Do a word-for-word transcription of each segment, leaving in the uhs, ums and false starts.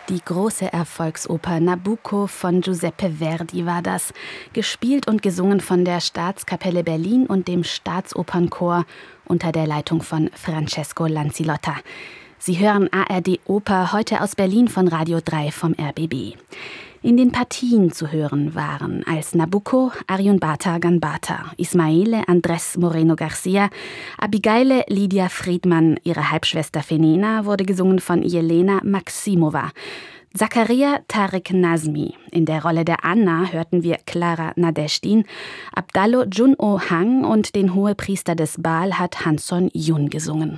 Die große Erfolgsoper Nabucco von Giuseppe Verdi war das, gespielt und gesungen von der Staatskapelle Berlin und dem Staatsopernchor unter der Leitung von Francesco Lanzillotta. Sie hören A R D Oper heute aus Berlin von Radio drei vom R B B. In den Partien zu hören waren als Nabucco Arjunbata Gambata, Ismaele Andrés Moreno Garcia, Abigail Lydia Friedman, ihre Halbschwester Fenena wurde gesungen von Jelena Maximova. Zakaria Tariq Nazmi. In der Rolle der Anna hörten wir Clara Nadeshtin. Abdallo Jun-Oh Hang und den Hohepriester des Baal hat Hanson Yun gesungen.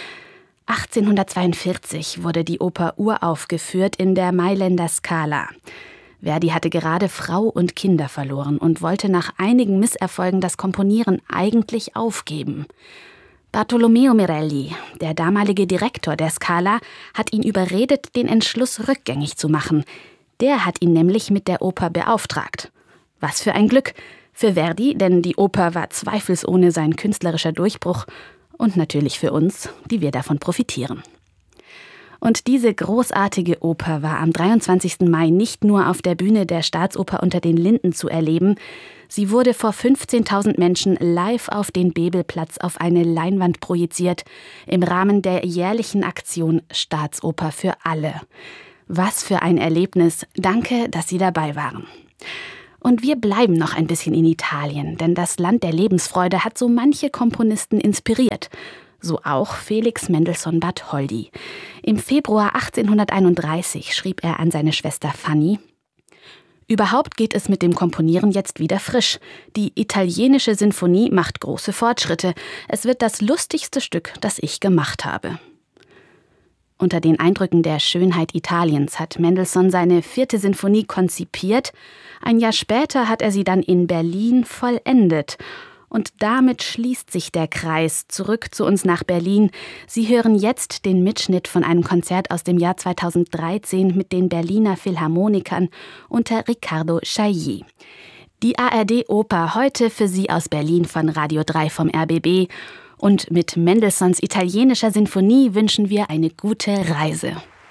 achtzehnhundertzweiundvierzig wurde die Oper uraufgeführt in der Mailänder Scala. Verdi hatte gerade Frau und Kinder verloren und wollte nach einigen Misserfolgen das Komponieren eigentlich aufgeben. Bartolomeo Merelli, der damalige Direktor der Scala, hat ihn überredet, den Entschluss rückgängig zu machen. Der hat ihn nämlich mit der Oper beauftragt. Was für ein Glück für Verdi, denn die Oper war zweifelsohne sein künstlerischer Durchbruch und natürlich für uns, die wir davon profitieren. Und diese großartige Oper war am dreiundzwanzigsten Mai nicht nur auf der Bühne der Staatsoper unter den Linden zu erleben, sie wurde vor fünfzehntausend Menschen live auf den Bebelplatz auf eine Leinwand projiziert, im Rahmen der jährlichen Aktion Staatsoper für alle. Was für ein Erlebnis, danke, dass Sie dabei waren. Und wir bleiben noch ein bisschen in Italien, denn das Land der Lebensfreude hat so manche Komponisten inspiriert. So auch Felix Mendelssohn Bartholdy. Im Februar achtzehnhunderteinunddreißig schrieb er an seine Schwester Fanny: Überhaupt geht es mit dem Komponieren jetzt wieder frisch. Die italienische Sinfonie macht große Fortschritte. Es wird das lustigste Stück, das ich gemacht habe. Unter den Eindrücken der Schönheit Italiens hat Mendelssohn seine vierte Sinfonie konzipiert. Ein Jahr später hat er sie dann in Berlin vollendet. Und damit schließt sich der Kreis zurück zu uns nach Berlin. Sie hören jetzt den Mitschnitt von einem Konzert aus dem Jahr zweitausenddreizehn mit den Berliner Philharmonikern unter Riccardo Chailly. Die A R D Oper heute für Sie aus Berlin von Radio drei vom R B B. Und mit Mendelssohns italienischer Sinfonie wünschen wir eine gute Reise.